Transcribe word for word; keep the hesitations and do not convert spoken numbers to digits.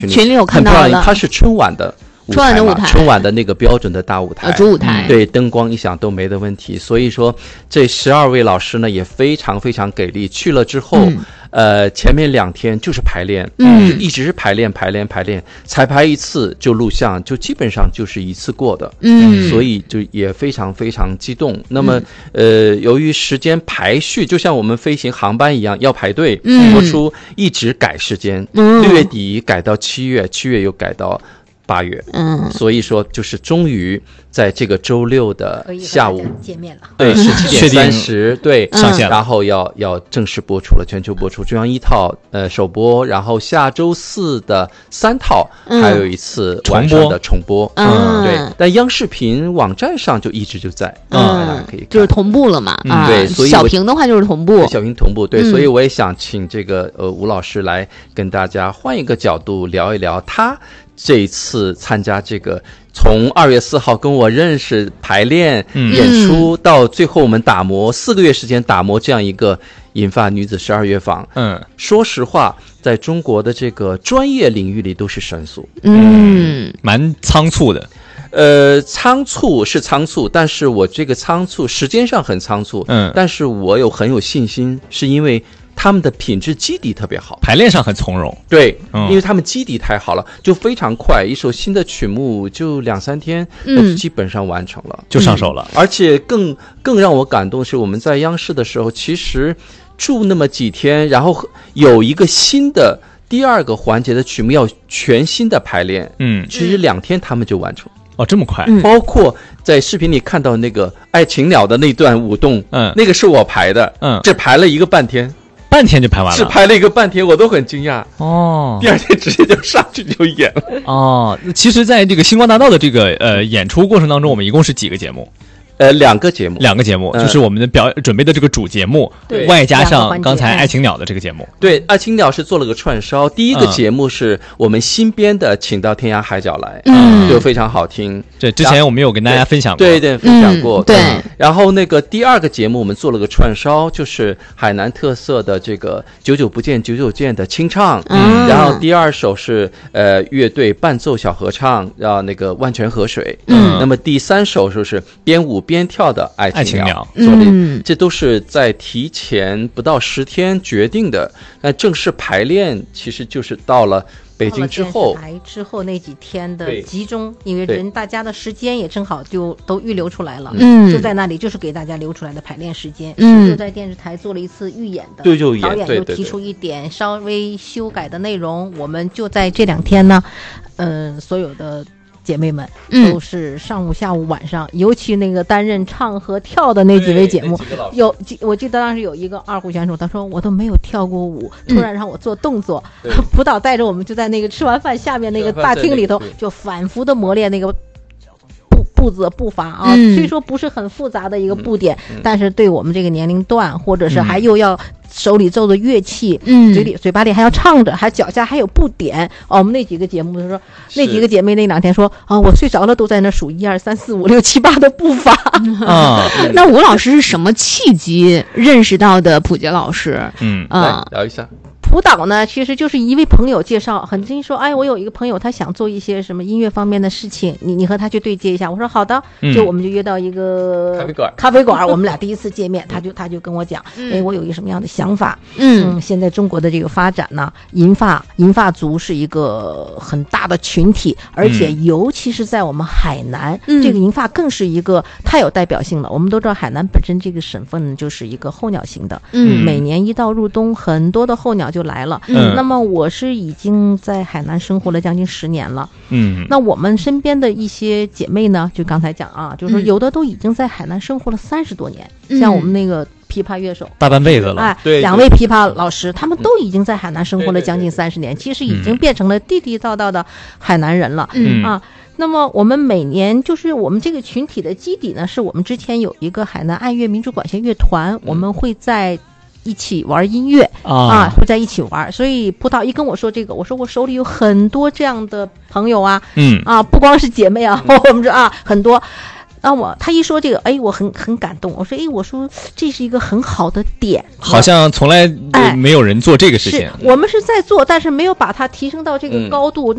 群里有看到了， 它是春晚的舞台， 春晚的舞台， 春晚的那个标准的大舞台， 呃，主舞台， 对，灯光一响都没的问题。所以说，这十二位老师呢也非常非常给力。去了之后，嗯、呃，前面两天就是排练，嗯，就一直是排练排练排练，彩排一次就录像，就基本上就是一次过的，嗯，所以就也非常非常激动。那么，呃，由于时间排序就像我们飞行航班一样，要排队，嗯，播出一直改时间，嗯，六月底改到七月，七月又改到八月，嗯，所以说就是终于在这个周六的下午见面了， 对，十七点三十，对， 上线了， 然后要要正式播出了，全球播出，中央一套呃首播，然后下周四的三套，嗯、还有一次晚上的重播，嗯，对，但央视频网站上就一直就在， 嗯，大家可以看，就是同步了嘛， 嗯、啊，对，所以小屏的话就是同步， 小屏同步，对，嗯、所以我也想请这个呃吴老师来跟大家换一个角度聊一聊他这一次参加这个，从二月四号跟我认识、排练、嗯、演出，到最后我们打磨四个月时间打磨这样一个银发女子十二乐坊。嗯，说实话，在中国的这个专业领域里都是神速， 嗯，蛮仓促的。 呃，仓促是仓促，但是我这个仓促时间上很仓促，嗯，但是我有很有信心，是因为他们的品质基底特别好， 排练上很从容。 对，嗯、因为他们基底太好了，就非常快，一首新的曲目就两三天，嗯，基本上完成了， 就上手了。 嗯、而且更更让我感动是，我们在央视的时候，其实住那么几天，然后有一个新的第二个环节的曲目要全新的排练，嗯，其实两天他们就完成。 哦，这么快！ 嗯、包括在视频里看到那个爱情鸟的那段舞动，嗯，那个是我排的，嗯，只排了一个半天。 半天就排完了， 是排了一个半天，我都很惊讶哦。 第二天直接就上去就演了哦。其实，在这个星光大道的这个呃演出过程当中，我们一共是几个节目？ 呃，两个节目， 两个节目，嗯、就是我们的表准备的这个主节目， 对， 外加上刚才爱情鸟的这个节目。 对，爱情鸟是做了个串烧。第一个节目是我们新编的《请到天涯海角来》，嗯，就非常好听。 这之前我们有跟大家分享过， 对对，分享过。 嗯、对、 嗯。然后那个第二个节目我们做了个串烧，就是海南特色的这个久久不见久久见的清唱。嗯。然后第二首是呃乐队伴奏小合唱，然后那个万泉河水。嗯。那么第三首就是边舞边跳的爱爱情鸟， 嗯，这都是在提前不到十天决定的。那正式排练其实就是到了北京之后， 来之后那几天的集中，因为人大家的时间也正好就都预留出来了，嗯，就在那里就是给大家留出来的排练时间，嗯，就在电视台做了一次预演的， 对，就演， 导演就提出一点稍微修改的内容，我们就在这两天呢，嗯、呃，所有的姐妹们都是上午、下午、晚上，嗯、尤其那个担任唱和跳的那几位节目，有我记得当时有一个二胡选手，他说我都没有跳过舞，嗯、突然让我做动作，辅导带着我们就在那个吃完饭下面那个大厅里头，就反复的磨练那个步步子步伐啊，嗯、虽说不是很复杂的一个步点，嗯、但是对我们这个年龄段，或者是还又要手里奏的乐器，嗯，嘴里嘴巴里还要唱着，还脚下还有步点。哦，我们那几个节目就说，那几个姐妹那两天说啊，我睡着了都在那数一二三四五六七八的步伐。 啊，那吴老师是什么契机认识到的普杰老师？ 嗯啊，聊一下。 辅导呢，其实就是一位朋友介绍，很近说，哎，我有一个朋友，他想做一些什么音乐方面的事情，你你和他去对接一下。我说好的，就我们就约到一个咖啡馆， 咖啡馆，我们俩第一次见面，他就他就跟我讲，哎，我有一个什么样的想法，嗯，现在中国的这个发展呢，银发银发族是一个很大的群体，而且尤其是在我们海南，嗯、这个银发更是一个太有代表性了。我们都知道海南本身这个省份就是一个候鸟型的，嗯，每年一到入冬，很多的候鸟就来了。嗯，那么我是已经在海南生活了将近十年了。嗯，那我们身边的一些姐妹呢，就刚才讲啊，就是说有的都已经在海南生活了三十多年，嗯、像我们那个琵琶乐手大半辈子了， 哎，对，两位琵琶老师，他们都已经在海南生活了将近三十年，其实已经变成了地地道道的海南人了。嗯啊。那么我们每年就是我们这个群体的基底呢，是我们之前有一个海南爱乐民族管弦乐团，我们会在一起玩音乐啊, 啊，会在一起玩。所以葡萄一跟我说这个，我说我手里有很多这样的朋友啊，嗯啊，不光是姐妹啊，嗯、我们说啊很多。那我他一说这个，哎，我很很感动。我说，哎，我说这是一个很好的点， 好像从来没有人做这个事情。 哎、是我们是在做，但是没有把它提升到这个高度。嗯